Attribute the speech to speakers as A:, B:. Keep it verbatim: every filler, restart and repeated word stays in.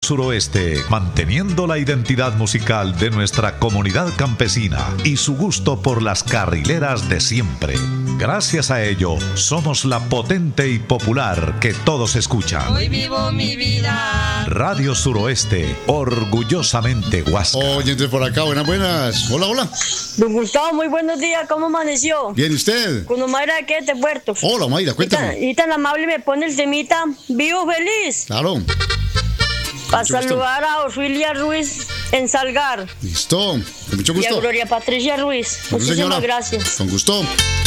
A: Suroeste, manteniendo la identidad musical de nuestra comunidad campesina y su gusto por las carrileras de siempre. Gracias a ello, somos la potente y popular que todos escuchan.
B: Hoy vivo mi vida.
A: Radio Suroeste, orgullosamente Huasca.
C: Oyentes por acá, buenas, buenas. Hola, hola.
D: Don Gustavo, muy buenos días, ¿cómo amaneció?
C: Bien, ¿y usted?
D: Con Omaira de qué, de Puerto.
C: Hola, Mayra,
D: Y
C: cuéntame.
D: tan, y tan amable me pone el temita Vivo Feliz.
C: Claro.
D: Para
C: mucho gusto.
D: saludar a Ofilia Ruiz en Salgar.
C: Listo. Con mucho
D: Y a
C: gusto.
D: Gloria Patricia Ruiz.
C: Bueno,
D: Muchísimas
C: señora.
D: gracias.
C: Con gusto.